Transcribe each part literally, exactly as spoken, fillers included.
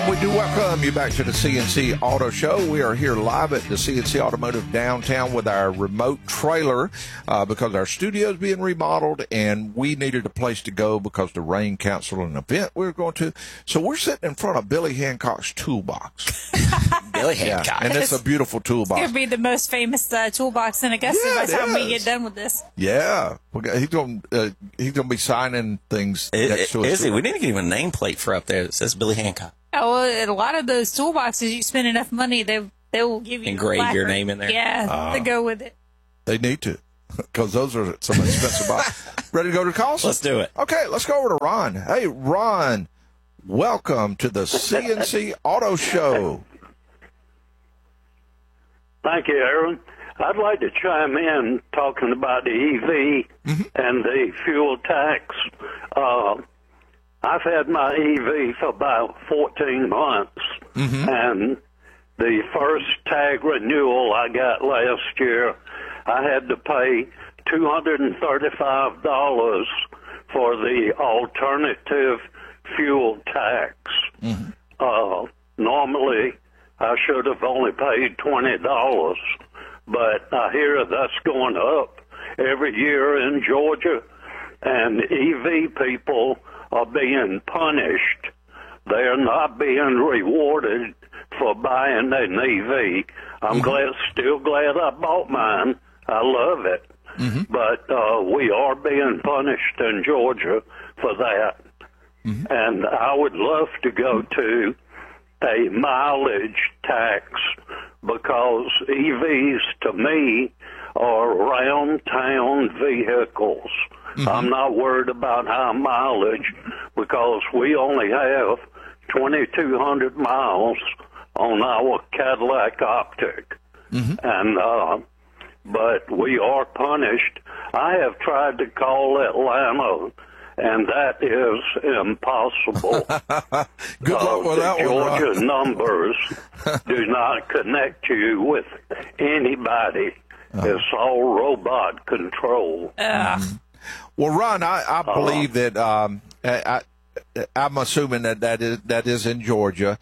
And we do welcome you back to the C N C Auto Show. We are here live at the C N C Automotive downtown with our remote trailer uh, because our studio is being remodeled and we needed a place to go because the rain canceled an event we were going to. So we're sitting in front of Billy Hancock's toolbox. Billy Hancock. Yeah, and it's a beautiful toolbox. It's going to be the most famous uh, toolbox in Augusta Yeah, by the it time we is. get done with this. Yeah. He's going uh, he's going to be signing things It, next it, to us. is it? We didn't get even a nameplate for up there that says Billy Hancock. Oh, well, a lot of those toolboxes, you spend enough money, they they will give you Engrave a your placard. name in there? Yeah, Uh, to go with it. They need to because those are some expensive boxes. Ready to go to calls? Let's do it. Okay, let's go over to Ron. Hey, Ron, welcome to the C N C Auto Show. Thank you, Aaron. I'd like to chime in talking about the E V Mm-hmm. and the fuel tax. Uh, I've had my E V for about fourteen months, Mm-hmm. and the first tag renewal I got last year, I had to pay two hundred thirty-five dollars for the alternative fuel tax. Mm-hmm. Uh, normally, I should have only paid twenty dollars, but I hear that's going up every year in Georgia, and E V people are being punished. They're not being rewarded for buying an E V. I'm glad, still glad I bought mine. I love it. Mm-hmm. But uh, we are being punished in Georgia for that. Mm-hmm. And I would love to go to a mileage tax because E Vs to me are around town vehicles. Mm-hmm. I'm not worried about high mileage because we only have twenty-two hundred miles on our Cadillac Optic. Mm-hmm. And, uh, but we are punished. I have tried to call Atlanta, and that is impossible. Good luck with that the one, Ron. Georgia numbers do not connect you with anybody. Uh-huh. It's all robot control. Ugh. Well, Ron, I, I believe that um, I, I, I'm assuming that that is, that is in Georgia,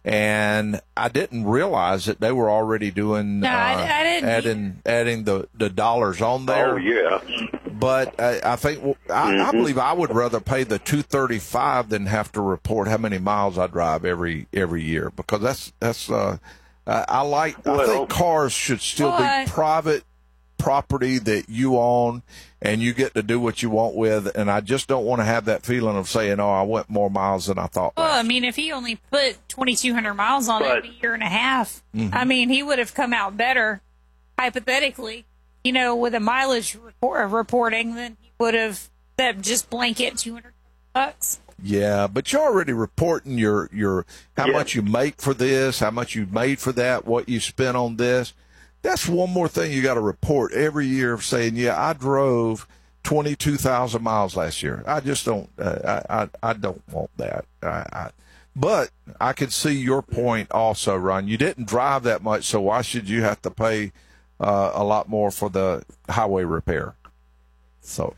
and I didn't realize that they were already doing No, uh, I- I didn't adding adding the, the dollars on there. Oh, yeah. But I, I think well, I, I believe I would rather pay the two thirty five than have to report how many miles I drive every every year because that's that's uh, I, I like I Well- think cars should still Well, I- be private property that you own and you get to do what you want with, and I just don't want to have that feeling of saying, oh, I went more miles than I thought. Well, I last mean, if he only put twenty-two hundred miles on But- it in a year and a half, Mm-hmm. I mean, he would have come out better, hypothetically, you know, with a mileage report, reporting than he would have that just blanket two hundred bucks. Yeah, but you're already reporting your your how Yeah. much you make for this, how much you made for that, what you spent on this. That's one more thing you got to report every year of saying, yeah, I drove twenty-two thousand miles last year. I just don't, uh, I, I, I don't want that. I, I, but I can see your point also, Ron. You didn't drive that much, so why should you have to pay uh, a lot more for the highway repair? So,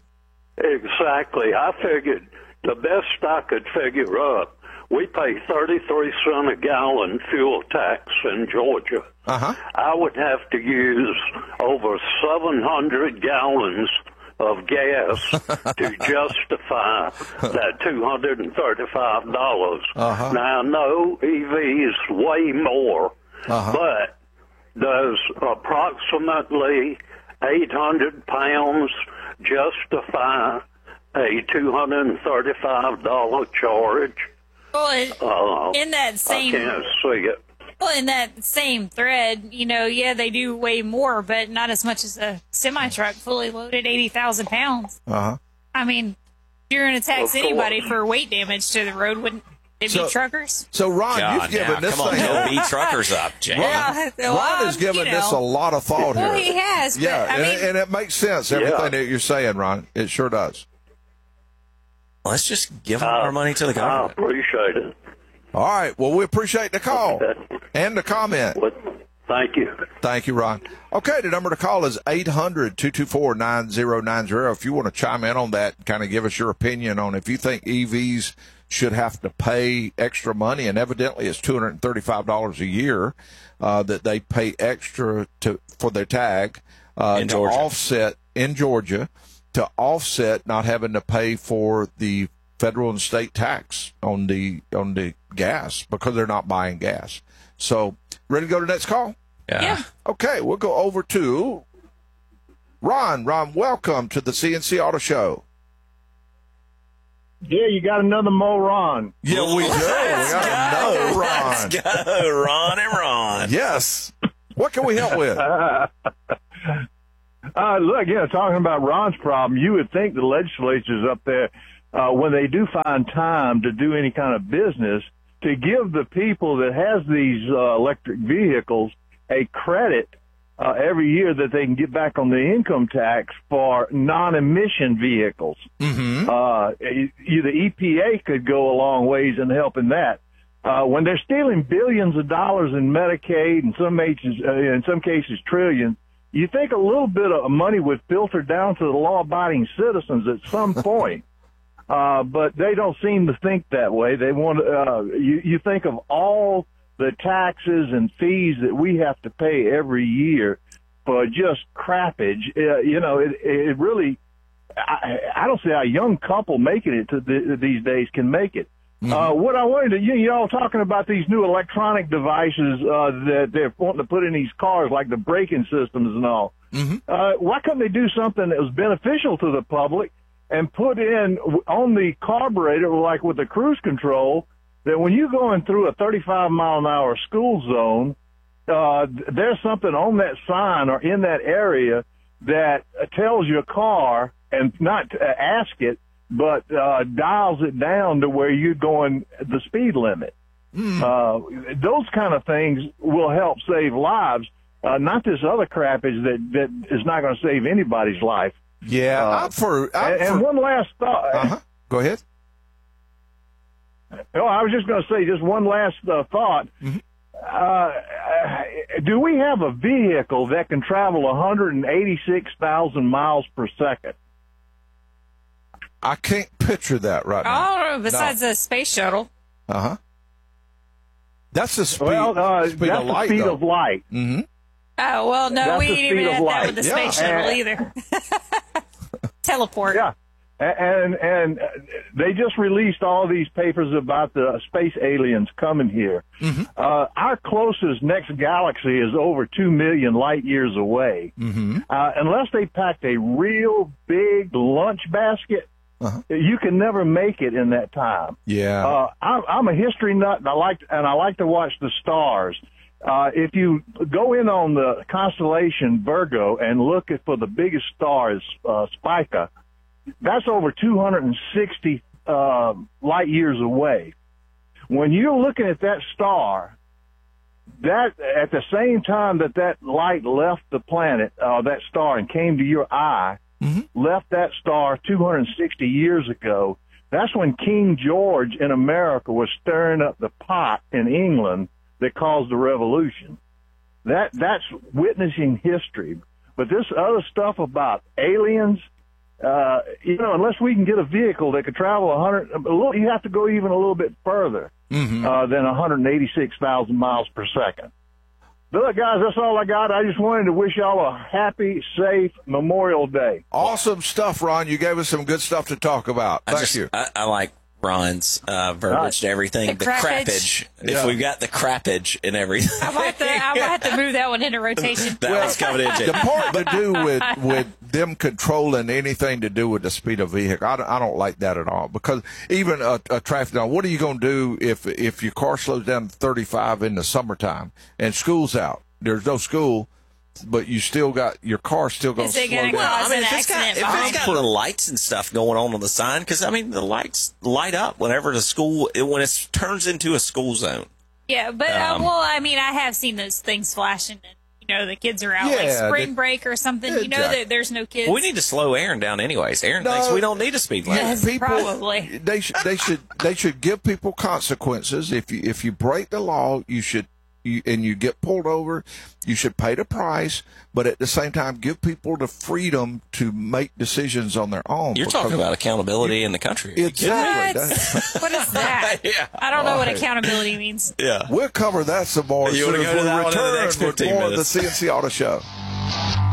Exactly. I figured the best I could figure up, we pay thirty-three cents a gallon fuel tax in Georgia. uh-huh. I would have to use over seven hundred gallons of gas to justify that two hundred thirty-five dollars. Uh-huh. Now, I know E Vs way more, Uh-huh. but does approximately eight hundred pounds justify a two hundred thirty-five dollars charge? Well, in, Uh, in that I same can't see it. well, in that same thread, you know, yeah, they do weigh more, but not as much as a semi truck fully loaded, eighty thousand pounds. Uh-huh. I mean, if you're going to tax Of anybody course. for weight damage to the road, wouldn't it So- be truckers? So, Ron, God, you've given now, this come on, thing don't beat truckers up, Jay. Yeah, well, Ron has um, given you this a know. lot of thought Well, here. he has, but, Yeah, I and, mean- and it makes sense, everything Yeah. that you're saying, Ron. It sure does. Let's just give them Uh, our money to the I government. appreciate it. All right. Well, we appreciate the call and the comment. What? Thank you. Thank you, Ron. Okay, the number to call is eight hundred, two two four, nine zero nine zero. If you want to chime in on that, kind of give us your opinion on if you think E Vs should have to pay extra money, and evidently it's two hundred thirty-five dollars a year uh, that they pay extra to for their tag uh, In to Georgia. offset in Georgia to offset not having to pay for the federal and state tax on the on the gas because they're not buying gas. So, ready to go to the next call? Yeah. Yeah. Okay, we'll go over to Ron. Ron, welcome to the C N C Auto Show. Yeah, you got another Mo Ron. Yeah, we do. We got another Ron. Let's go, Ron and Ron. Yes. What can we help with? Uh, look, yeah, talking about Ron's problem, you would think the legislatures up there, uh, when they do find time to do any kind of business, to give the people that has these uh, electric vehicles a credit uh, every year that they can get back on the income tax for non-emission vehicles. Mm-hmm. Uh, you, the E P A could go a long ways in helping that. Uh, when they're stealing billions of dollars in Medicaid, in some cases, uh, in some cases trillions, you think a little bit of money would filter down to the law-abiding citizens at some point. Uh, but they don't seem to think that way. They want, uh, you, you think of all the taxes and fees that we have to pay every year for just crappage. Uh, you know, it, it really, I, I don't see how a young couple making it to the, these days can make it. Mm-hmm. Uh, what I wanted to, you, you all talking about these new electronic devices, uh, that they're wanting to put in these cars, like the braking systems and all. Mm-hmm. Uh, why couldn't they do something that was beneficial to the public and put in on the carburetor, like with the cruise control, that when you're going through a thirty-five mile an hour school zone, uh, there's something on that sign or in that area that tells your car, and not to ask it, but uh, dials it down to where you're going the speed limit. Mm. Uh, those kind of things will help save lives, uh, not this other crap is that, that is not going to save anybody's life. Yeah, uh, I'm for. I'm and, for, and one last thought. Uh-huh. Go ahead. Oh, I was just going to say just one last uh, thought. Mm-hmm. Uh, do we have a vehicle that can travel one hundred eighty-six thousand miles per second? I can't picture that right now. Oh, besides no. the space shuttle. Uh huh. That's the speed. Well, uh, speed that's of the light, speed though. of light. Mm-hmm. Oh, well, no, That's we the ain't speed even of had that light. with the Yeah. space shuttle And- either. Teleport. Yeah. And and they just released all these papers about the space aliens coming here. Mm-hmm. Uh, our closest next galaxy is over two million light years away. Mm-hmm. Uh, unless they packed a real big lunch basket, Uh-huh. you can never make it in that time. Yeah. Uh, I'm, I'm a history nut, and I like and I like to watch the stars. Uh, if you go in on the constellation Virgo and look at for the biggest star is uh, Spica, that's over two hundred sixty uh, light years away. When you're looking at that star, that at the same time that that light left the planet, uh, that star, and came to your eye, mm-hmm. left that star two hundred sixty years ago. That's when King George in America was stirring up the pot in England that caused the revolution. That that's witnessing history. But this other stuff about aliens, uh, you know, unless we can get a vehicle that could travel a hundred, a little, you have to go even a little bit further Mm-hmm. uh, than one hundred eighty-six thousand miles per second. But look, guys, that's all I got. I just wanted to wish y'all a happy, safe Memorial Day. Awesome stuff, Ron. You gave us some good stuff to talk about. I Thank just, you. I, I like Ron's uh, verbiage to everything. The The, crappage. crappage. Yeah. If we've got the crappage and everything. I might have to, I might have to move that one into rotation. That was coming in, The Jay. part to do with, with them controlling anything to do with the speed of vehicle, I don't, I don't like that at all. Because even a, a traffic law, what are you going to do if if your car slows down to thirty-five in the summertime and school's out? There's no school, but you still got your car still going Is to it slow gonna down. go- Well, I mean, Cause if an it's got, if accident, it's got the lights and stuff going on on the sign, because I mean, the lights light up whenever the school it, when it turns into a school zone. Yeah, but Um, uh, well, I mean, I have seen those things flashing, and you know, the kids are out like Yeah, spring they- break or something. Yeah, You know exactly. that there's no kids. We need to slow Aaron down, anyways. Aaron No. thinks we don't need a speed limit. Yes, People, probably. they should they should they should give people consequences. If you if you break the law, you should you, and you get pulled over, you should pay the price, but at the same time, give people the freedom to make decisions on their own. You're talking about accountability in the country. Exactly. What? That's- What is that? Yeah. I don't know what Right. accountability means. Yeah. We'll cover that some more as You soon wanna as go to we that one in the return next with fifteen more of the minutes? C N C Auto Show.